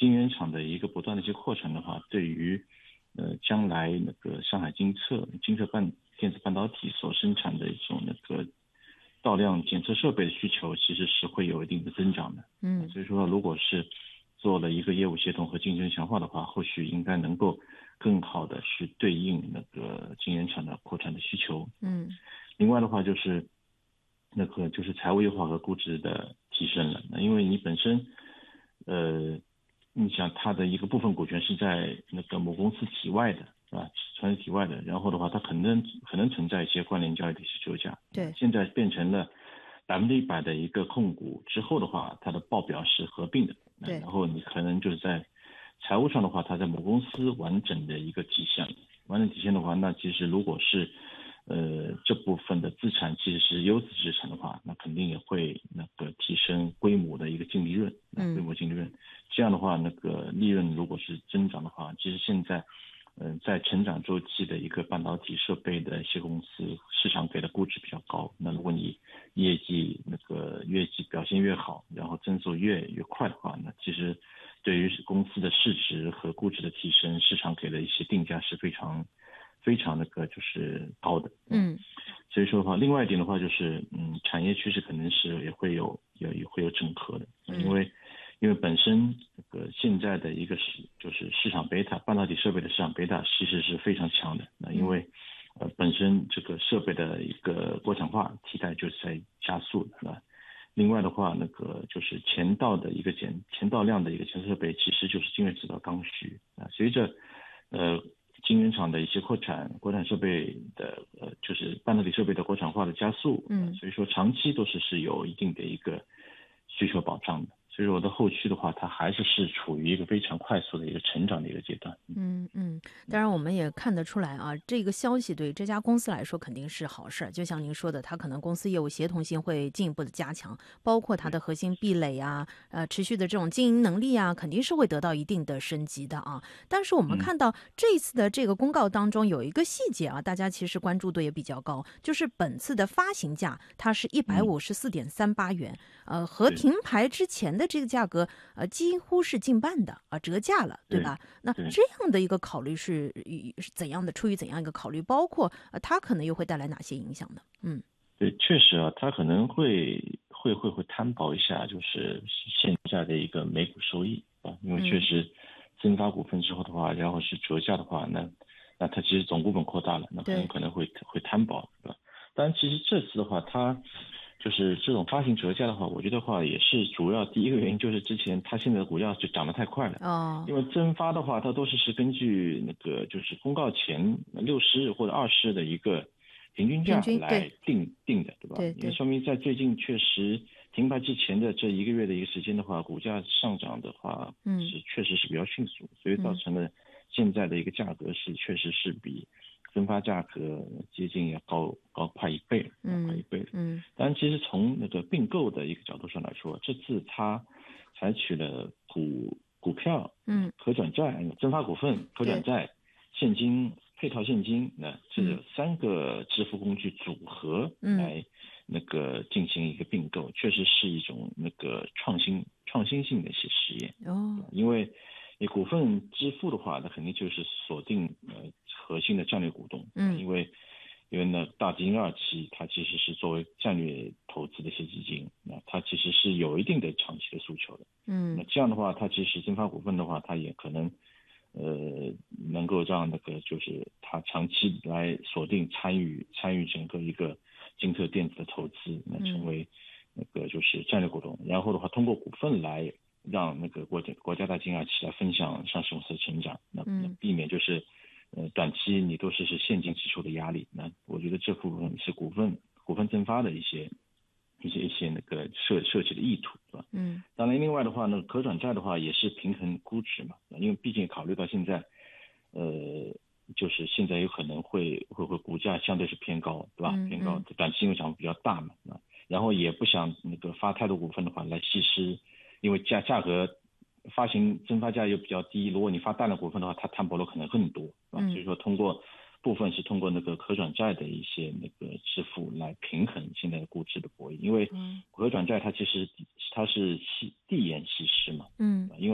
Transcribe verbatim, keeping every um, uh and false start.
晶圆厂的一个不断的一些扩产的话，对于呃将来那个上海晶测晶测半电子半导体所生产的一种那个到量检测设备的需求，其实是会有一定的增长的。 嗯， 所以说，如果是做了一个业务协同和竞争强化的话，后续应该能够更好的去对应那个晶圆厂的扩产的需求。 嗯， 另外的话就是那个就是财务优化和估值的提升了。那因为你本身，呃，你想它的一个部分股权是在那个母公司体外的，是吧？存在体外的，然后的话，它可能可能存在一些关联交易的一些纠价。 对， 现在变成了百分之一百的一个控股之后的话，它的报表是合并的。 对， 然后你可能就是在财务上的话，它在母公司完整的一个体现，完整体现的话，那其实如果是呃这部分的资产其实是优质资产的话，那肯定也会那个提升规模的一个净利润，规模净利润。这样的话，那个利润如果是增长的话，其实现在嗯、呃，在成长周期的一个半导体设备的一些公司，市场给的估值比较高。那如果你业绩那个业绩表现越好，然后增速越越快的话，那其实对于公司的市值和估值的提升，市场给的一些定价是非常非常那个就是高的。 嗯， 所以说的话，另外一点的话就是，嗯，产业趋势可能是也会有也也会有整合的，因为。因为本身这个现在的一个市就是市场贝塔，半导体设备的市场贝塔其实是非常强的。那因为呃本身这个设备的一个国产化替代就是在加速的，那另外的话，那个就是前道的一个检前道量的一个检测设备，其实就是晶圆制造刚需啊。随着呃晶圆厂的一些扩产，国产设备的呃就是半导体设备的国产化的加速，嗯，所以说长期都是是有一定的一个需求保障的。所以我的后续的话，它还是是处于一个非常快速的一个成长的一个阶段。 嗯嗯，当然我们也看得出来啊，这个消息对这家公司来说肯定是好事。就像您说的，它可能公司业务协同性会进一步的加强，包括它的核心壁垒啊，呃，持续的这种经营能力啊，肯定是会得到一定的升级的啊。但是我们看到这一次的这个公告当中有一个细节啊，大家其实关注度也比较高，就是本次的发行价它是一百五十四点三八元，呃，和停牌之前的这个价格呃几乎是近半的啊、呃，折价了，对吧？那这样的一个考虑是是怎样的？出于怎样一个考虑？包括呃，它可能又会带来哪些影响呢？嗯， 对，确实啊，它可能会会会会摊薄一下，就是现在的一个每股收益啊，因为确实增发股份之后的话，然后是折价的话，那那它其实总股本扩大了，那很可能会会摊薄，对吧？当然，其实这次的话，它就是这种发行折价的话，我觉得话也是主要第一个原因就是之前它现在的股价就涨得太快了。 哦， 因为增发的话，它都是是根据那个就是公告前六十日或者二十日的一个平均价来定定的，对吧？ 对， 因为说明在最近确实停牌之前的这一个月的一个时间的话，股价上涨的话， 嗯， 是确实是比较迅速，所以造成了现在的一个价格是确实是比分发价格接近要高高快一倍了，嗯，快一倍了。嗯，当然，其实从那个并购的一个角度上来说，这次它采取了股股票、 嗯， 可转债、增发股份、可转债、现金、配套现金，那这三个支付工具组合来那个进行一个并购，确实是一种那个创新创新性的一些实验。 哦， 因为你股份支付的话，那肯定就是锁定呃核心的战略股东，嗯，因为因为呢大基金二期它其实是作为战略投资的一些基金，那它其实是有一定的长期的诉求的，嗯，那这样的话，它其实增发股份的话，它也可能呃能够让那个就是它长期来锁定参与参与整个一个晶特电子的投资，那成为那个就是战略股东，然后的话通过股份来让那个国家国家大金二期来分享上市公司的成长，那那避免就是呃短期你都是是现金支出的压力，那我觉得这部分是股份股份增发的一些一些一些那个设设计的意图，是吧？嗯，当然另外的话呢，可转债的话也是平衡估值嘛，因为毕竟考虑到现在呃就是现在有可能会会会股价相对是偏高，对吧？嗯、偏高，短期因为涨幅比较大嘛，然后也不想那个发太多股份的话来稀释。因为价价格发行增发价又比较低，如果你发大量股份的话，它摊薄了可能更多，是吧？所以说通过部分是通过那个可转债的一些那个支付来平衡现在的估值的博弈，因为可转债它其实它是稀递延稀释嘛，嗯，因为